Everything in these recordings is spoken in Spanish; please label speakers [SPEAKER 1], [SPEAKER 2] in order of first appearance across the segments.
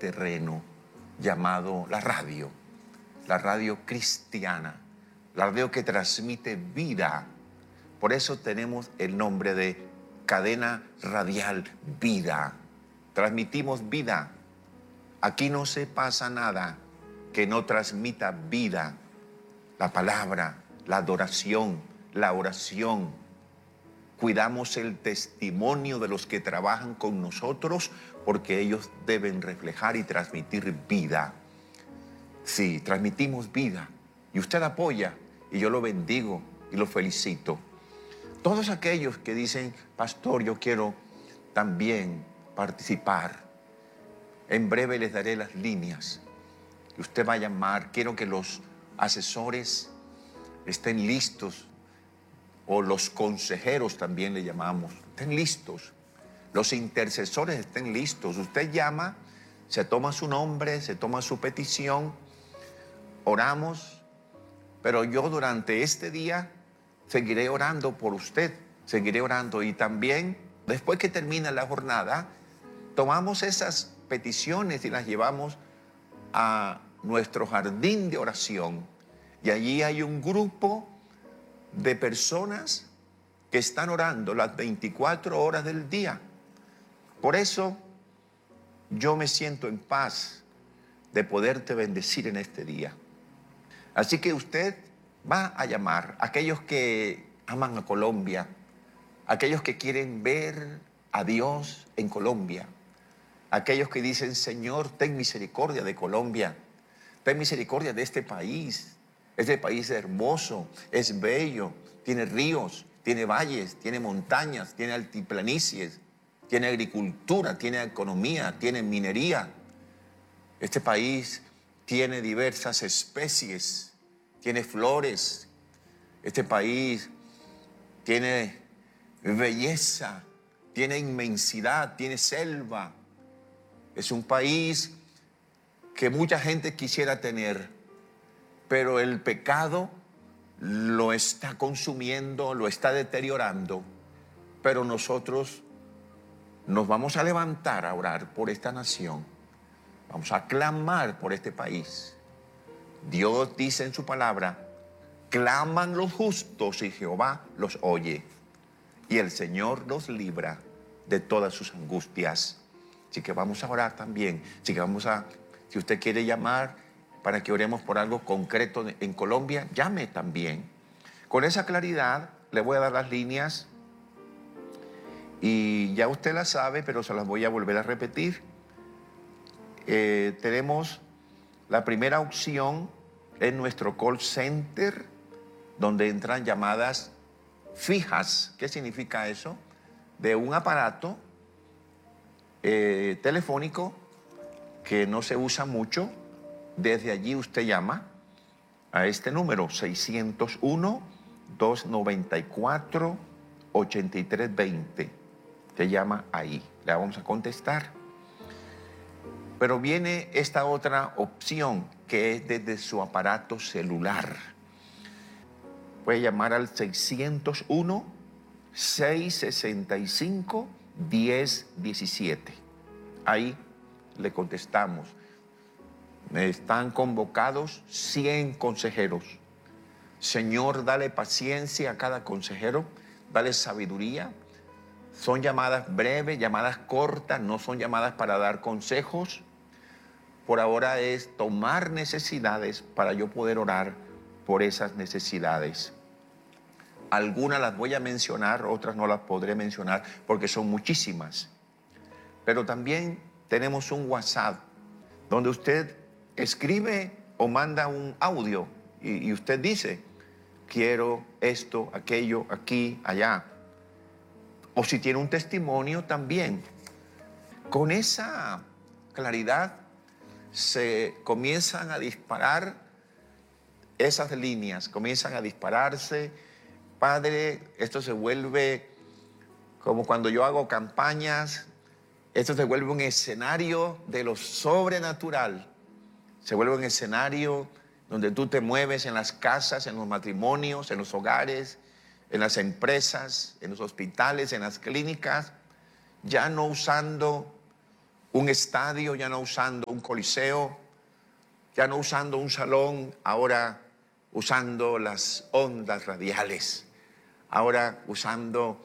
[SPEAKER 1] terreno llamado la radio cristiana, la radio que transmite vida. Por eso tenemos el nombre de Cadena Radial Vida. Transmitimos vida. Aquí no se pasa nada que no transmita vida. La palabra, la adoración, la oración. Cuidamos el testimonio de los que trabajan con nosotros porque ellos deben reflejar y transmitir vida. Sí, transmitimos vida y usted apoya y yo lo bendigo y lo felicito. Todos aquellos que dicen, pastor, yo quiero también participar. En breve les daré las líneas que usted va a llamar. Quiero que los asesores estén listos, o los consejeros también le llamamos, estén listos. Los intercesores estén listos. Usted llama, se toma su nombre, se toma su petición, oramos, pero yo durante este día seguiré orando por usted, seguiré orando. Y también, después que termina la jornada, tomamos esas peticiones y las llevamos a nuestro jardín de oración. Y allí hay un grupo de personas que están orando las 24 horas del día. Por eso yo me siento en paz de poderte bendecir en este día. Así que usted va a llamar a aquellos que aman a Colombia, aquellos que quieren ver a Dios en Colombia, aquellos que dicen, Señor, ten misericordia de Colombia, ten misericordia de este país. Este país es hermoso, es bello, tiene ríos, tiene valles, tiene montañas, tiene altiplanicies, tiene agricultura, tiene economía, tiene minería. Este país tiene diversas especies, tiene flores. Este país tiene belleza, tiene inmensidad, tiene selva. Es un país que mucha gente quisiera tener, pero el pecado lo está consumiendo, lo está deteriorando. Pero nosotros nos vamos a levantar a orar por esta nación. Vamos a clamar por este país. Dios dice en su palabra, claman los justos y Jehová los oye. Y el Señor los libra de todas sus angustias. Así que vamos a orar también. Así que si usted quiere llamar para que oremos por algo concreto en Colombia, llame también. Con esa claridad le voy a dar las líneas y ya usted las sabe, pero se las voy a volver a repetir. Tenemos la primera opción en nuestro call center, donde entran llamadas fijas. ¿Qué significa eso? De un aparato telefónico que no se usa mucho. Desde allí usted llama a este número 601-294-8320. Te llama ahí, le vamos a contestar. Pero viene esta otra opción que es desde su aparato celular. Puede llamar al 601-665-1017. Ahí le contestamos. Están convocados 100 consejeros. Señor, dale paciencia a cada consejero, dale sabiduría. Son llamadas breves, llamadas cortas, no son llamadas para dar consejos. Por ahora es tomar necesidades para yo poder orar por esas necesidades. Algunas las voy a mencionar, otras no las podré mencionar porque son muchísimas. Pero también tenemos un WhatsApp donde usted escribe o manda un audio y usted dice, quiero esto, aquello, aquí, allá. O si tiene un testimonio también. Con esa claridad se comienzan a disparar esas líneas, comienzan a dispararse. Padre, esto se vuelve como cuando yo hago campañas, esto se vuelve un escenario de lo sobrenatural. Se vuelve un escenario donde tú te mueves en las casas, en los matrimonios, en los hogares, en las empresas, en los hospitales, en las clínicas, ya no usando un estadio, ya no usando un coliseo, ya no usando un salón, ahora usando las ondas radiales, ahora usando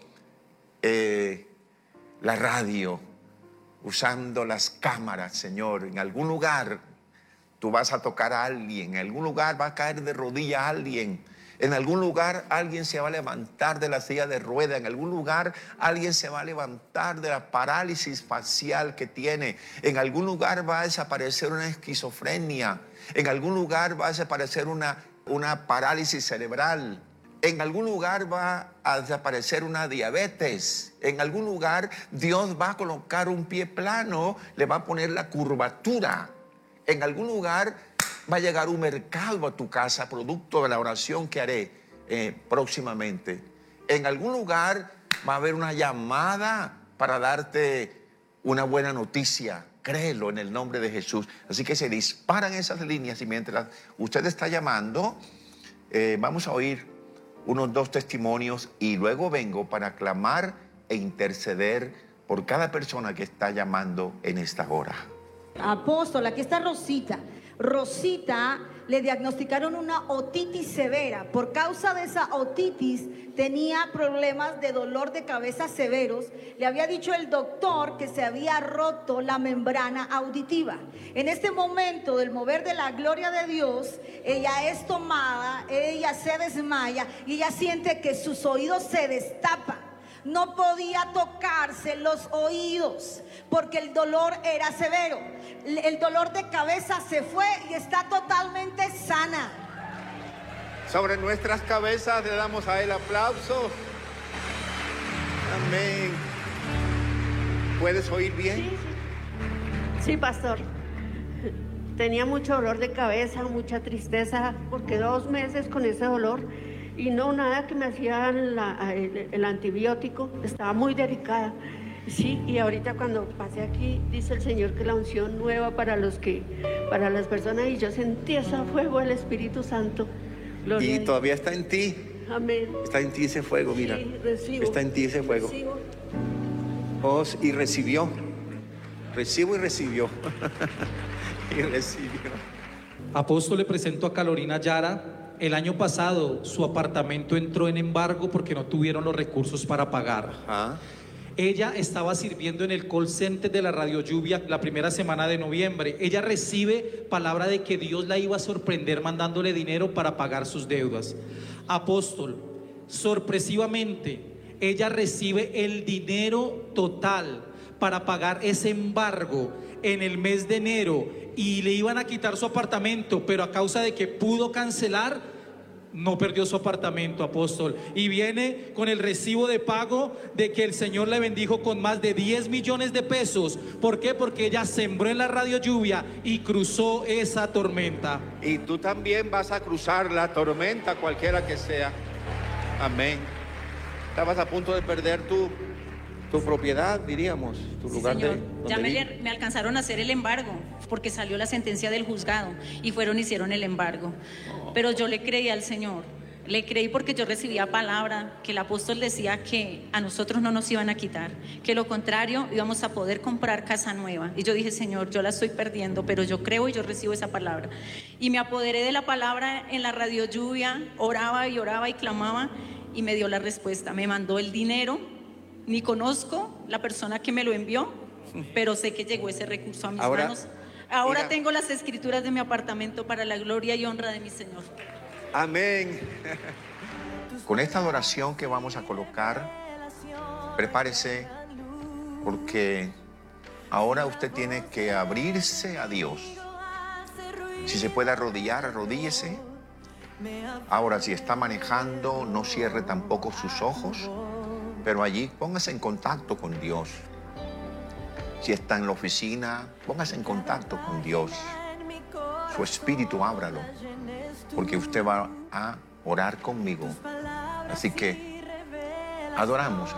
[SPEAKER 1] la radio, usando las cámaras, Señor. En algún lugar tú vas a tocar a alguien, en algún lugar va a caer de rodillas alguien, en algún lugar alguien se va a levantar de la silla de rueda, en algún lugar alguien se va a levantar de la parálisis facial que tiene, en algún lugar va a desaparecer una esquizofrenia, en algún lugar va a desaparecer una parálisis cerebral, en algún lugar va a desaparecer una diabetes, en algún lugar Dios va a colocar un pie plano, le va a poner la curvatura, en algún lugar va a llegar un mercado a tu casa, producto de la oración que haré próximamente. En algún lugar va a haber una llamada para darte una buena noticia. Créelo en el nombre de Jesús. Así que se disparan esas líneas y mientras usted está llamando, vamos a oír unos 2 testimonios y luego vengo para clamar e interceder por cada persona que está llamando en esta hora.
[SPEAKER 2] Apóstol, aquí está Rosita. Rosita le diagnosticaron una otitis severa. Por causa de esa otitis tenía problemas de dolor de cabeza severos. Le había dicho el doctor que se había roto la membrana auditiva. En este momento del mover de la gloria de Dios, ella es tomada, ella se desmaya y ella siente que sus oídos se destapan. No podía tocarse los oídos porque el dolor era severo. El dolor de cabeza se fue y está totalmente sana.
[SPEAKER 1] Sobre nuestras cabezas le damos a él aplausos. Amén. ¿Puedes oír bien?
[SPEAKER 3] Sí, pastor. Tenía mucho dolor de cabeza, mucha tristeza, porque 2 meses con ese dolor y no nada que me hacía el antibiótico. Estaba muy delicada. Sí, y ahorita cuando pasé aquí, dice el Señor que la unción nueva para las personas, y yo sentí ese fuego del Espíritu Santo. Gloria
[SPEAKER 1] y todavía está en ti.
[SPEAKER 3] Amén.
[SPEAKER 1] Está en ti ese fuego, mira.
[SPEAKER 3] Sí, recibo.
[SPEAKER 1] Está en ti ese fuego.
[SPEAKER 3] Recibo.
[SPEAKER 1] Oh, y recibió. Recibo y recibió. Y recibió.
[SPEAKER 4] Apóstol, le presento a Carolina Yara. El año pasado su apartamento entró en embargo porque no tuvieron los recursos para pagar.
[SPEAKER 1] Ajá.
[SPEAKER 4] Ella estaba sirviendo en el call center de la Radio Lluvia la primera semana de noviembre. Ella recibe palabra de que Dios la iba a sorprender mandándole dinero para pagar sus deudas. Apóstol, sorpresivamente, ella recibe el dinero total para pagar ese embargo en el mes de enero y le iban a quitar su apartamento, pero a causa de que pudo cancelar, no perdió su apartamento, apóstol. Y viene con el recibo de pago de que el Señor le bendijo con más de 10 millones de pesos. ¿Por qué? Porque ella sembró en la Radio Lluvia y cruzó esa tormenta.
[SPEAKER 1] Y tú también vas a cruzar la tormenta, cualquiera que sea. Amén. Estabas a punto de perder tu propiedad, diríamos, tu lugar
[SPEAKER 5] señor.
[SPEAKER 1] de...
[SPEAKER 5] Ya me alcanzaron a hacer el embargo, porque salió la sentencia del juzgado y hicieron el embargo. Pero yo le creí al Señor, le creí porque yo recibía palabra que el apóstol decía que a nosotros no nos iban a quitar, que lo contrario íbamos a poder comprar casa nueva. Y yo dije, Señor, yo la estoy perdiendo, pero yo creo y yo recibo esa palabra. Y me apoderé de la palabra en la Radio Lluvia, oraba y clamaba y me dio la respuesta. Me mandó el dinero, ni conozco la persona que me lo envió, pero sé que llegó ese recurso a mis manos. Ahora tengo las escrituras de mi apartamento para la gloria y honra de mi Señor.
[SPEAKER 1] Amén. Con esta adoración que vamos a colocar, prepárese, porque ahora usted tiene que abrirse a Dios. Si se puede arrodillar, arrodíllese. Ahora, si está manejando, no cierre tampoco sus ojos, pero allí póngase en contacto con Dios. Si está en la oficina, póngase en contacto con Dios. Su espíritu, ábralo, porque usted va a orar conmigo. Así que adoramos